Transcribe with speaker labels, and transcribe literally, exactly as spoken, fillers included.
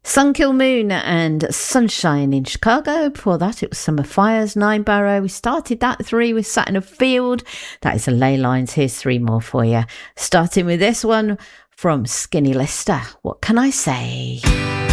Speaker 1: Sun Kill Moon and Sunshine in Chicago. Before that, it was Summer Fires, Nine Barrow. We started that three with Sat in a Field. That is a Ley Lines. Here's three more for you. Starting with this one from Skinny Lister. What can I say?